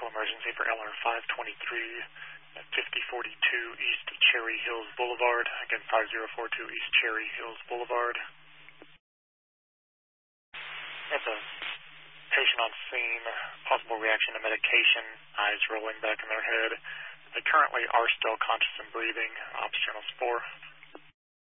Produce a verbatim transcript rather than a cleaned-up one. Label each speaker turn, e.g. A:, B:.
A: medical emergency for L R five twenty-three at fifty forty-two East Cherry Hills Boulevard. Again, five zero four two East Cherry Hills Boulevard. It's a patient on scene, possible reaction to medication, eyes rolling back in their head. They currently are still conscious and breathing. Ops channels four.